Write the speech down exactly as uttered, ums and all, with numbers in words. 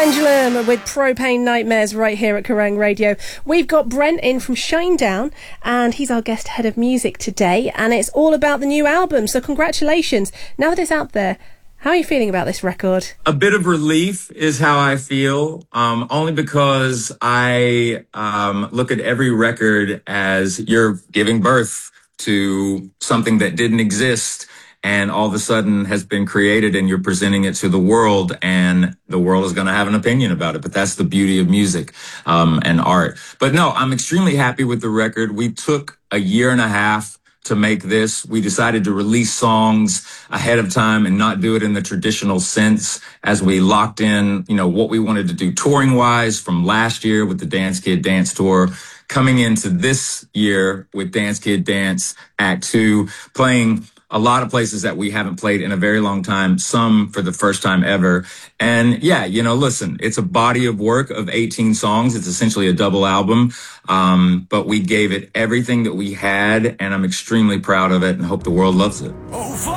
Pendulum with Propane Nightmares right here at Kerrang Radio. We've got Brent in from Shinedown, and he's our guest head of music today, and it's all about the new album, so congratulations. Now that it's out there, how are you feeling about this record? A bit of relief is how I feel, um, only because I um, look at every record as you're giving birth to something that didn't exist and all of a sudden has been created, and you're presenting it to the world, and the world is going to have an opinion about it. But that's the beauty of music um, and art. But no, I'm extremely happy with the record. We took a year and a half to make this. We decided to release songs ahead of time and not do it in the traditional sense, as we locked in, you know, what we wanted to do touring wise from last year with the Dance Kid Dance Tour, coming into this year with Dance Kid Dance Act Two, playing a lot of places that we haven't played in a very long time, some for the first time ever. And yeah, you know, listen, it's a body of work of eighteen songs. It's essentially a double album. Um, but we gave it everything that we had, and I'm extremely proud of it and hope the world loves it. Over